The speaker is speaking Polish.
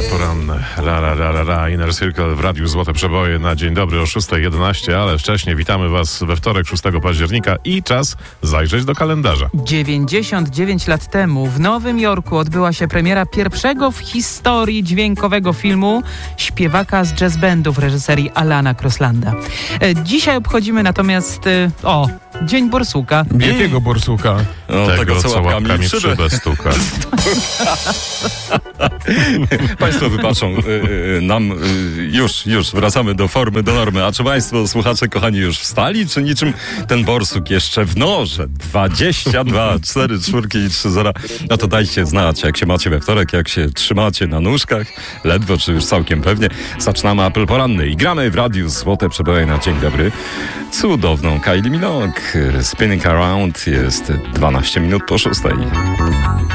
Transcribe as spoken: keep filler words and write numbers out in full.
poranne. La, la, la, la, la. Inner Circle w Radiu Złote Przeboje na dzień dobry o szósta jedenaście, ale wcześniej witamy Was we wtorek szóstego października i czas zajrzeć do kalendarza. dziewięćdziesiąt dziewięć lat temu w Nowym Jorku odbyła się premiera pierwszego w historii dźwiękowego filmu śpiewaka z jazz bandu w reżyserii Alana Crosslanda. Dzisiaj obchodzimy natomiast, o, Dzień Borsuka. Jakiego borsuka? No, tego, tego, co łapkami, łapkami w szybę stuka. Państwo wybaczą y, y, nam, y, już, już wracamy do formy, do normy. A czy Państwo, słuchacze kochani, już wstali? Czy niczym ten borsuk jeszcze w norze? dwadzieścia dwa, cztery, czwórki i trzy zera. No to dajcie znać, jak się macie we wtorek, jak się trzymacie na nóżkach. Ledwo, czy już całkiem pewnie. Zaczynamy apel poranny i gramy w Radiu Złote Przeboje na dzień dobry. Cudowną Kylie Minogue. Spinning Around jest dwanaście minut po szóstej.